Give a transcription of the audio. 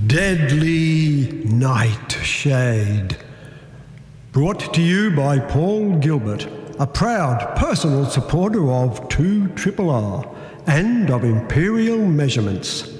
Deadly Nightshade. Brought to you by Paul Gilbert, a proud personal supporter of 2RRR and of Imperial Measurements.